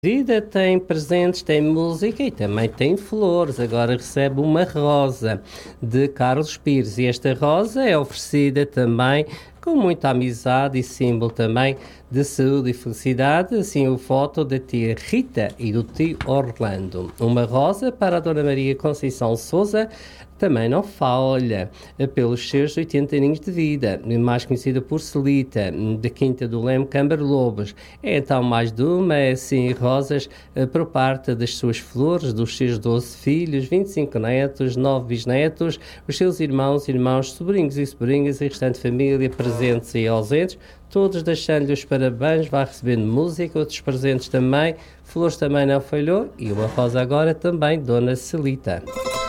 Vida tem presentes, tem música e também tem flores. Agora recebe uma rosa de Carlos Pires e esta rosa é oferecida também com muita amizade e símbolo também de saúde e felicidade. Assim, o foto da tia Rita e do tio Orlando. Uma rosa para a Dona Maria Conceição Souza, também não falha pelos seus 80 aninhos de vida, mais conhecida por Celita, da Quinta do Leme, Câmara Lobos. É então mais de uma, assim, rosas por parte das suas flores, dos seus 12 filhos, 25 netos, 9 bisnetos, os seus irmãos, sobrinhos e sobrinhas e restante família, presentes e ausentes, todos deixando-lhe os parabéns, vai recebendo música, outros presentes também, flores também não falhou, e uma rosa agora também, Dona Celita.